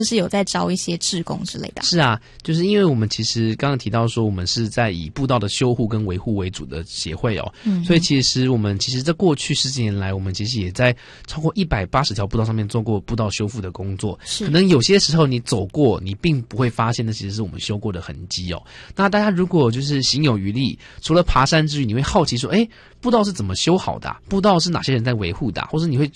是有在招一些志工之类的？ 是啊，就是因为我们其实刚刚提到说，我们是在以步道的修护跟维护为主的协会哦，所以其实我们其实在过去10几年来，我们其实也在超过180条步道上面做过步道修复的工作。可能有些时候你走过，你并不会发现那其实是我们修过的痕迹哦。那大家如果就是行有余力，除了爬山之余，你会好奇说，步道是怎么修好的啊？步道是哪些人在维护的啊？或者你会